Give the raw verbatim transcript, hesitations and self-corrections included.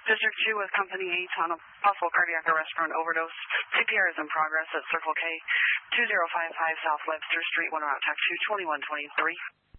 District two with Company eight on a possible cardiac arrest for an overdose. C P R is in progress at Circle K, two zero five five South Webster Street, one route taxi two one two three.